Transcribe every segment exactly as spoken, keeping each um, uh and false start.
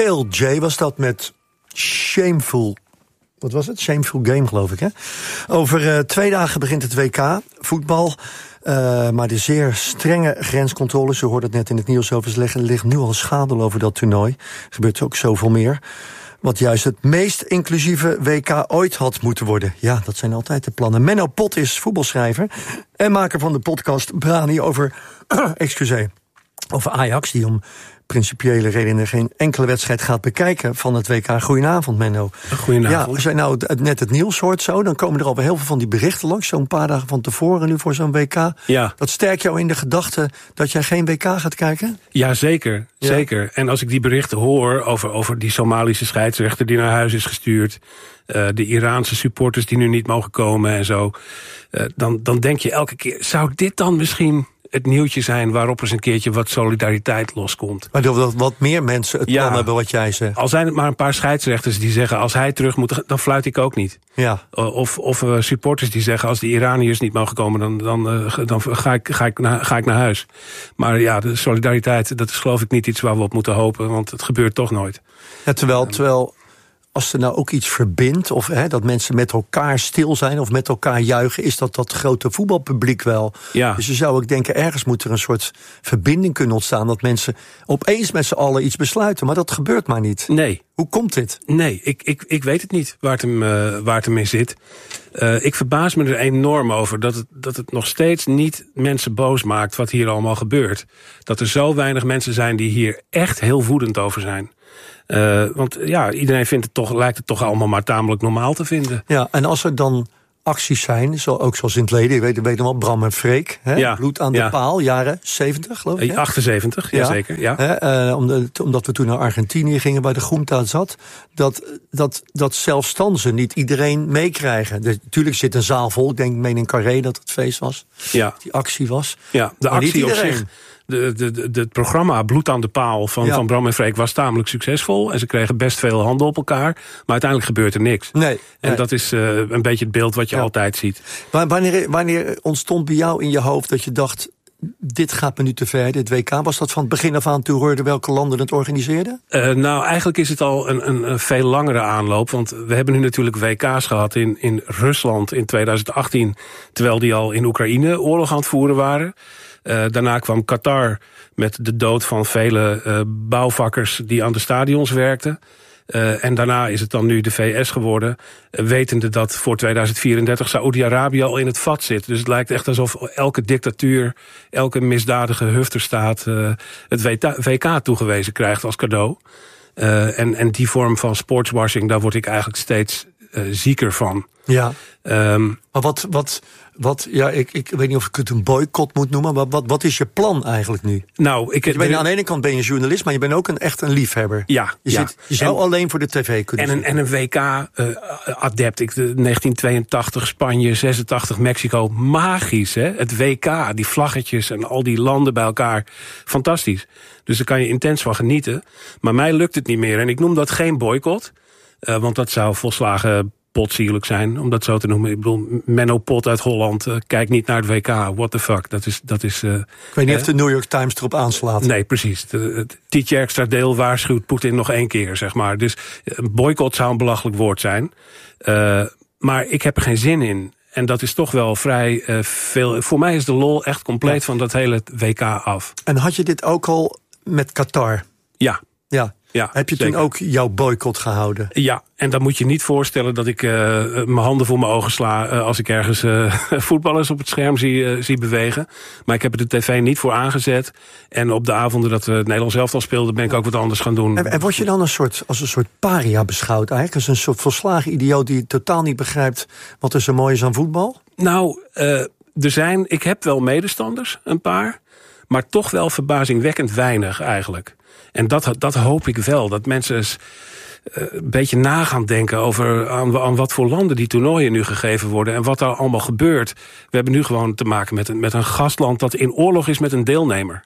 Lil J was dat met Shameful. Wat was het? Shameful Game, geloof ik, hè? Over uh, twee dagen begint het W K voetbal. Uh, maar de zeer strenge grenscontroles, u hoorde het net in het nieuws over, er ligt nu al schade over dat toernooi. Er gebeurt ook zoveel meer. Wat juist het meest inclusieve W K ooit had moeten worden. Ja, dat zijn altijd de plannen. Menno Pot is voetbalschrijver en maker van de podcast Brani over, excuseer, over Ajax, die om principiële redenen geen enkele wedstrijd gaat bekijken van het W K. Goedenavond, Menno. Goedenavond. Ja, als jij nou net het nieuws hoort zo, dan komen er alweer heel veel van die berichten langs, zo'n paar dagen van tevoren nu voor zo'n W K. Ja. Dat sterkt jou in de gedachte dat jij geen W K gaat kijken? Ja, zeker. Ja. Zeker. En als ik die berichten hoor over, over die Somalische scheidsrechter die naar huis is gestuurd, uh, de Iraanse supporters die nu niet mogen komen en zo, uh, dan, dan denk je elke keer, zou dit dan misschien het nieuwtje zijn waarop eens een keertje wat solidariteit loskomt? Maar dat wat meer mensen het ja, plan hebben wat jij zegt. Al zijn het maar een paar scheidsrechters die zeggen, als hij terug moet, dan fluit ik ook niet. Ja. Of, of uh, supporters die zeggen, als de Iraniërs niet mogen komen, dan, dan, uh, dan ga, ik, ga, ik na, ga ik naar huis. Maar ja, de solidariteit, dat is geloof ik niet iets waar we op moeten hopen, want het gebeurt toch nooit. Ja, terwijl, terwijl als er nou ook iets verbindt, of hè, dat mensen met elkaar stil zijn of met elkaar juichen, is dat dat grote voetbalpubliek wel. Ja. Dus je zou ook denken, ergens moet er een soort verbinding kunnen ontstaan, dat mensen opeens met z'n allen iets besluiten. Maar dat gebeurt maar niet. Nee. Hoe komt dit? Nee, ik, ik, ik weet het niet waar het hem, uh, waar het hem in zit. Uh, ik verbaas me er enorm over dat het, dat het nog steeds niet mensen boos maakt wat hier allemaal gebeurt. Dat er zo weinig mensen zijn die hier echt heel woedend over zijn. Uh, want ja, iedereen vindt het toch, lijkt het toch allemaal maar tamelijk normaal te vinden. Ja, en als er dan acties zijn, zo, ook zoals in het leden, je weet, je weet nog wel, Bram en Freek, hè? Ja, bloed aan de ja. paal, jaren zeventig, geloof ik. Hè? achtenzeventig, ja, zeker. Ja. Hè, uh, omdat, omdat we toen naar Argentinië gingen, waar de Junta zat, dat, dat, dat zelfs dan ze niet iedereen meekrijgen. Dus, natuurlijk zit een zaal vol, ik denk, ik meen in Carré dat het feest was, Ja. die actie was. Ja, de maar actie niet op iedereen. zich. De, de, de, de, het programma Bloed aan de Paal van, Ja. van Bram en Freek was tamelijk succesvol. En ze kregen best veel handen op elkaar. Maar uiteindelijk gebeurt er niks. Nee. En nee. dat is uh, een beetje het beeld wat je Ja. altijd ziet. Maar wanneer, wanneer ontstond bij jou in je hoofd dat je dacht, dit gaat me nu te ver, dit W K? Was dat van het begin af aan toen hoorde welke landen het organiseerden? Uh, nou, eigenlijk is het al een, een, een veel langere aanloop. Want we hebben nu natuurlijk W K's gehad in, in Rusland in tweeduizend achttien. Terwijl die al in Oekraïne oorlog aan het voeren waren. Uh, daarna kwam Qatar met de dood van vele uh, bouwvakkers die aan de stadions werkten. Uh, en daarna is het dan nu de V S geworden, uh, wetende dat voor tweeduizend vierendertig Saoedi-Arabië al in het vat zit. Dus het lijkt echt alsof elke dictatuur, elke misdadige hufterstaat uh, het W K toegewezen krijgt als cadeau. Uh, en, en die vorm van sportswashing, daar word ik eigenlijk steeds uh, zieker van. Ja. Um, maar wat, wat, wat ja, ik, ik weet niet of ik het een boycott moet noemen, maar wat, wat is je plan eigenlijk nu? Nou, ik, je bent, aan de ene kant ben je journalist, maar je bent ook een, echt een liefhebber. Ja, je, ja. Zit, je zou en, alleen voor de tv kunnen en een, en een W K-adept. Uh, negentien tweeëntachtig, Spanje, zesentachtig, Mexico. Magisch, hè? Het W K, die vlaggetjes en al die landen bij elkaar. Fantastisch. Dus daar kan je intens van genieten. Maar mij lukt het niet meer. En ik noem dat geen boycott. Uh, want dat zou volslagen potsierlijk zijn, om dat zo te noemen. Ik bedoel, Menno Pot uit Holland, uh, kijk niet naar het W K. What the fuck? Dat is, dat is, uh, ik weet niet uh, of de New York Times erop aanslaat. Nee, precies. Het Tietje extra deel waarschuwt Poetin nog één keer, zeg maar. Dus een boycott zou een belachelijk woord zijn. Uh, maar ik heb er geen zin in. En dat is toch wel vrij uh, veel. Voor mij is de lol echt compleet ja. van dat hele W K af. En had je dit ook al met Qatar? Ja. Ja. Ja, heb je zeker. toen ook jouw boycott gehouden? Ja, en dan moet je niet voorstellen dat ik uh, mijn handen voor mijn ogen sla uh, als ik ergens uh, voetballers op het scherm zie, uh, zie bewegen. Maar ik heb er de tv niet voor aangezet. En op de avonden dat we het Nederlands elftal speelden, ben ik ook wat anders gaan doen. En, en word je dan een soort, als een soort paria beschouwd eigenlijk? Als een soort volslagen idioot die totaal niet begrijpt wat er zo mooi is aan voetbal? Nou, uh, er zijn, ik heb wel medestanders, een paar. Maar toch wel verbazingwekkend weinig eigenlijk. En dat, dat hoop ik wel, dat mensen eens uh, een beetje na gaan denken over aan, aan wat voor landen die toernooien nu gegeven worden en wat daar allemaal gebeurt. We hebben nu gewoon te maken met een, met een gastland dat in oorlog is met een deelnemer.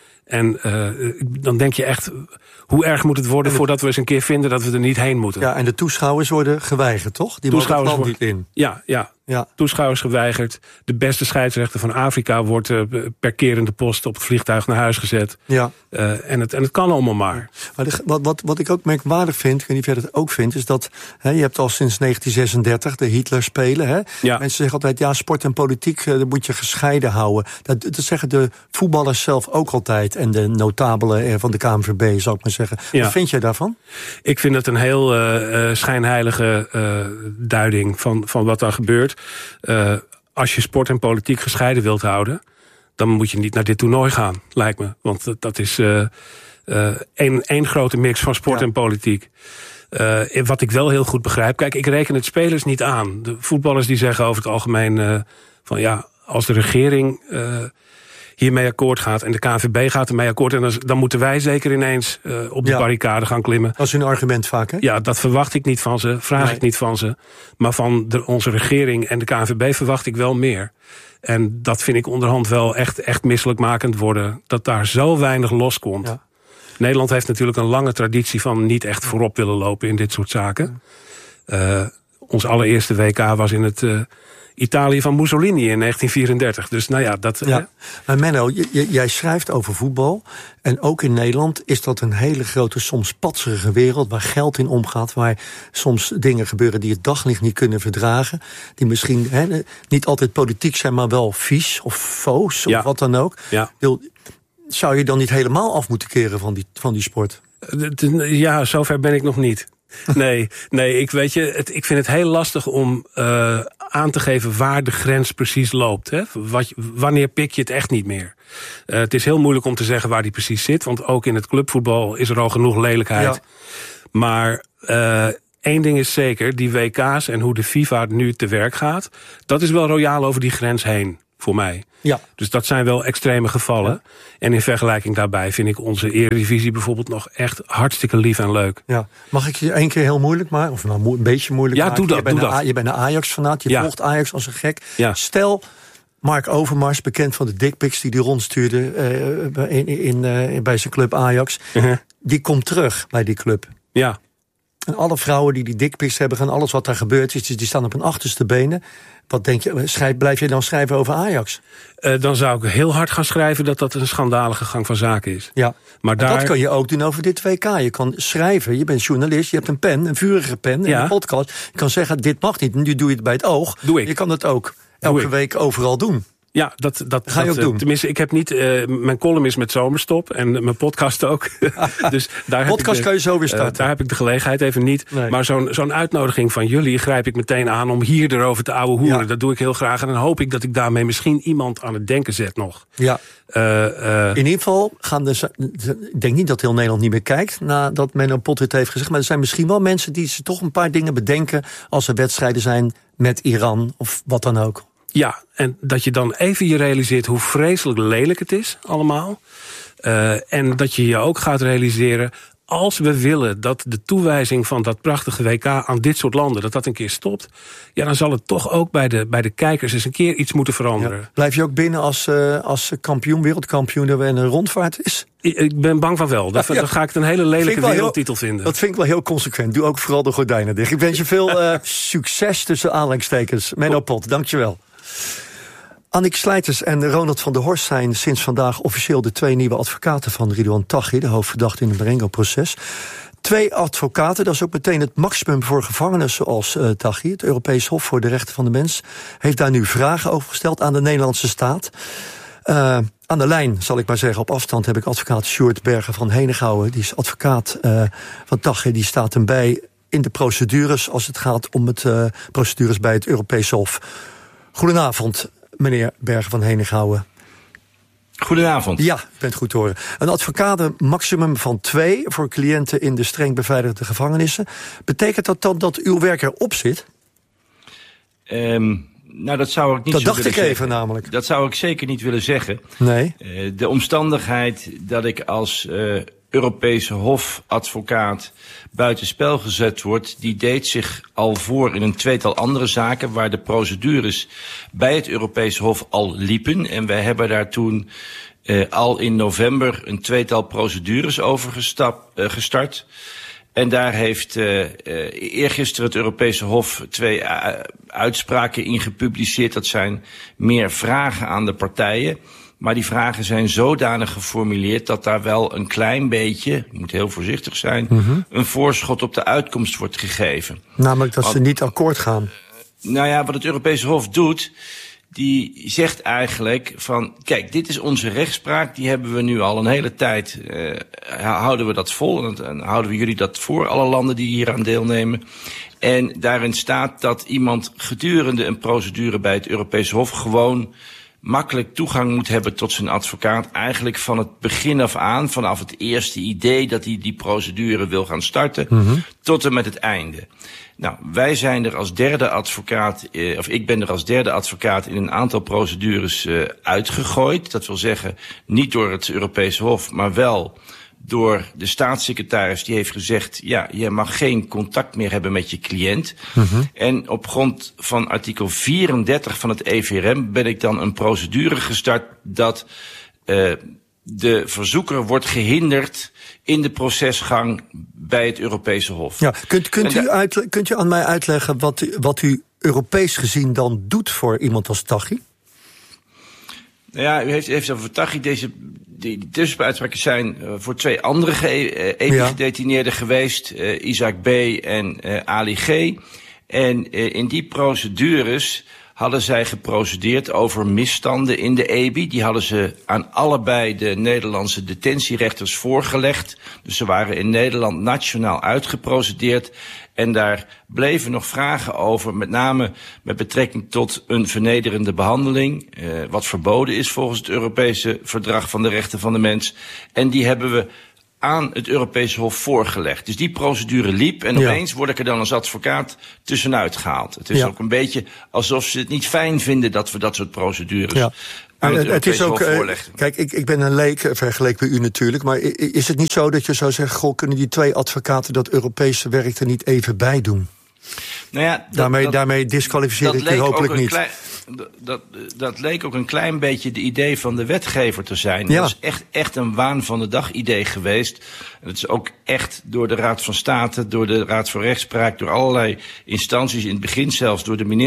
En uh, dan denk je echt, hoe erg moet het worden voordat we eens een keer vinden dat we er niet heen moeten. Ja, en de toeschouwers worden geweigerd, toch? Die toeschouwers mogen het land worden niet in. Ja, ja, Ja. Toeschouwers geweigerd. De beste scheidsrechter van Afrika wordt uh, per kerende post op het vliegtuig naar huis gezet. Ja. Uh, en, het, en het kan allemaal maar. maar de, wat, wat, wat ik ook merkwaardig vind, ik weet niet of jij dat ook vindt, is dat hè, je hebt al sinds negentien zesendertig de Hitler spelen. Hè? Ja. Mensen zeggen altijd, ja, sport en politiek, uh, dat moet je gescheiden houden. Dat, dat zeggen de voetballers zelf ook altijd. En de notabelen van de K N V B, zou ik maar zeggen. Ja. Wat vind jij daarvan? Ik vind het een heel uh, uh, schijnheilige uh, duiding van, van wat daar gebeurt. Uh, als je sport en politiek gescheiden wilt houden, dan moet je niet naar dit toernooi gaan, lijkt me. Want dat is uh, uh, één, één grote mix van sport ja. en politiek. Uh, wat ik wel heel goed begrijp, kijk, ik reken het spelers niet aan. De voetballers die zeggen over het algemeen uh, van ja, als de regering uh, hiermee akkoord gaat en de K N V B gaat ermee akkoord, en dan, dan moeten wij zeker ineens uh, op de ja. barricade gaan klimmen. Dat is hun argument vaak, hè? Ja, dat verwacht ik niet van ze, vraag nee. ik niet van ze. Maar van de, onze regering en de K N V B verwacht ik wel meer. En dat vind ik onderhand wel echt, echt misselijkmakend worden, dat daar zo weinig loskomt. Ja. Nederland heeft natuurlijk een lange traditie van niet echt voorop willen lopen in dit soort zaken. Uh, ons allereerste W K was in het uh, Italië van Mussolini in negentien vierendertig. Dus nou ja, dat... Ja. Maar Menno, j- j- jij schrijft over voetbal. En ook in Nederland is dat een hele grote, soms patserige wereld, waar geld in omgaat, waar soms dingen gebeuren die het daglicht niet kunnen verdragen. Die misschien he, niet altijd politiek zijn, maar wel vies of foos of ja. wat dan ook. Ja. Wil, zou je dan niet helemaal af moeten keren van die, van die sport? Ja, zover ben ik nog niet. Nee, nee, ik weet je, het, ik vind het heel lastig om uh, aan te geven waar de grens precies loopt. Hè? Wat, wanneer pik je het echt niet meer? Uh, het is heel moeilijk om te zeggen waar die precies zit, want ook in het clubvoetbal is er al genoeg lelijkheid. Ja. Maar uh, één ding is zeker, die W K's en hoe de FIFA nu te werk gaat, dat is wel royaal over die grens heen, voor mij. Ja. Dus dat zijn wel extreme gevallen. Ja. En in vergelijking daarbij vind ik onze Eredivisie bijvoorbeeld nog echt hartstikke lief en leuk. Ja. Mag ik je één keer heel moeilijk maken? Of nou een beetje moeilijk ja, maken? Ja, doe dat. Je bent, doe een, dat. je bent een Ajax-fanaat, je ja. volgt Ajax als een gek. Ja. Stel, Mark Overmars, bekend van de dickpics die hij rondstuurde uh, in, in, uh, bij zijn club Ajax. Uh-huh. Die komt terug bij die club. Ja. En alle vrouwen die die dickpics hebben, gaan alles wat daar gebeurd is, die staan op hun achterste benen. Wat denk je, schrijf, blijf je dan schrijven over Ajax? Uh, dan zou ik heel hard gaan schrijven dat dat een schandalige gang van zaken is. Ja, maar daar... dat kan je ook doen over dit W K. Je kan schrijven, je bent journalist, je hebt een pen, een vurige pen, ja. en een podcast. Je kan zeggen, dit mag niet, nu doe je het bij het oog. Doe ik. Je kan het ook elke week overal doen. Ja, dat, dat ga je dat, ook doen. Tenminste, ik heb niet. Uh, mijn column is met zomerstop en mijn podcast ook. Dus daar podcast heb ik de, kan je zo weer starten. Uh, daar heb ik de gelegenheid even niet. Nee. Maar zo'n, zo'n uitnodiging van jullie grijp ik meteen aan om hier erover te ouwe hoeren. Ja. Dat doe ik heel graag. En dan hoop ik dat ik daarmee misschien iemand aan het denken zet nog. Ja. Uh, uh, In ieder geval gaan de. Ik denk niet dat heel Nederland niet meer kijkt nadat men een pot dit heeft gezegd. Maar er zijn misschien wel mensen die ze toch een paar dingen bedenken als er wedstrijden zijn met Iran of wat dan ook. Ja, en dat je dan even je realiseert hoe vreselijk lelijk het is allemaal. Uh, en dat je je ook gaat realiseren, als we willen dat de toewijzing van dat prachtige W K aan dit soort landen, dat dat een keer stopt, ja, dan zal het toch ook bij de, bij de kijkers eens een keer iets moeten veranderen. Ja. Blijf je ook binnen als, uh, als kampioen, wereldkampioen, er een rondvaart is? Ik ben bang van wel. Dan, ja, ja. dan ga ik het een hele lelijke wereldtitel heel, vinden. Dat vind ik wel heel consequent. Doe ook vooral de gordijnen dicht. Ik wens je veel uh, succes tussen aanleidingstekens. Menno Pot, dankjewel. Annick Slijters en Ronald van der Horst zijn sinds vandaag officieel de twee nieuwe advocaten van Ridouan Taghi, de hoofdverdachte in het Marengo-proces. Twee advocaten, dat is ook meteen het maximum voor gevangenen zoals uh, Taghi. Het Europees Hof voor de Rechten van de Mens heeft daar nu vragen over gesteld aan de Nederlandse staat. Uh, aan de lijn, zal ik maar zeggen, op afstand heb ik advocaat Sjoerd Bergen van Henegouwen. Die is advocaat uh, van Taghi, die staat hem bij in de procedures als het gaat om het uh, procedures bij het Europees Hof. Goedenavond, meneer Bergen van Henegouwen. Goedenavond. Ja, ik ben het goed te horen. Een advocatenmaximum van twee voor cliënten in de streng beveiligde gevangenissen. Betekent dat dan dat uw werk erop zit? Um, nou, dat zou ik niet dat zo dacht willen ik zeggen. even namelijk. Dat zou ik zeker niet willen zeggen. Nee. Uh, de omstandigheid dat ik als uh, Europese hofadvocaat buitenspel gezet wordt, die deed zich al voor in een tweetal andere zaken waar de procedures bij het Europese Hof al liepen. En wij hebben daar toen uh, al in november een tweetal procedures over gestap, uh, gestart. En daar heeft uh, uh, eergisteren het Europese Hof twee uh, uitspraken in gepubliceerd. Dat zijn meer vragen aan de partijen. Maar die vragen zijn zodanig geformuleerd dat daar wel een klein beetje, je moet heel voorzichtig zijn, mm-hmm. een voorschot op de uitkomst wordt gegeven. Namelijk dat Want, ze niet akkoord gaan. Uh, nou ja, wat het Europese Hof doet, die zegt eigenlijk van, kijk, dit is onze rechtspraak, die hebben we nu al een hele tijd, uh, houden we dat vol en, en houden we jullie dat voor, alle landen die hier aan deelnemen. En daarin staat dat iemand gedurende een procedure bij het Europese Hof gewoon makkelijk toegang moet hebben tot zijn advocaat, eigenlijk van het begin af aan, vanaf het eerste idee dat hij die procedure wil gaan starten, mm-hmm. tot en met het einde. Nou, wij zijn er als derde advocaat, eh, of ik ben er als derde advocaat in een aantal procedures uh, uitgegooid. Dat wil zeggen, niet door het Europese Hof, maar wel door de staatssecretaris, die heeft gezegd, ja, je mag geen contact meer hebben met je cliënt. Mm-hmm. En op grond van artikel vierendertig van het E V R M ben ik dan een procedure gestart dat uh, de verzoeker wordt gehinderd in de procesgang bij het Europese Hof. Ja, kunt, kunt, u, uit, kunt u aan mij uitleggen wat u, wat u Europees gezien dan doet voor iemand als Taghi? Nou ja, u heeft, heeft over Taghi. Deze die, die tussenuitspraken zijn uh, voor twee andere ge- uh, ja. gedetineerden geweest, uh, Isaac B. en uh, Ali G. En uh, in die procedures hadden zij geprocedeerd over misstanden in de E B I. Die hadden ze aan allebei de Nederlandse detentierechters voorgelegd. Dus ze waren in Nederland nationaal uitgeprocedeerd. En daar bleven nog vragen over, met name met betrekking tot een vernederende behandeling, eh, wat verboden is volgens het Europese Verdrag van de Rechten van de Mens. En die hebben we aan het Europese Hof voorgelegd. Dus die procedure liep en opeens ja. word ik er dan als advocaat tussenuit gehaald. Het is ja. ook een beetje alsof ze het niet fijn vinden dat we dat soort procedures ja. aan het, het Europese Hof voorleggen. Kijk, ik, ik ben een leek vergeleken bij u natuurlijk, maar is het niet zo dat je zou zeggen, goh, kunnen die twee advocaten dat Europese werk er niet even bij doen? Nou ja, dat, daarmee, dat, daarmee disqualificeer ik je hopelijk niet. Klein, dat, dat, dat leek ook een klein beetje de idee van de wetgever te zijn. Ja. Dat is echt, echt een waan van de dag idee geweest. En het is ook echt door de Raad van State, door de Raad voor Rechtspraak, door allerlei instanties, in het begin zelfs door de minister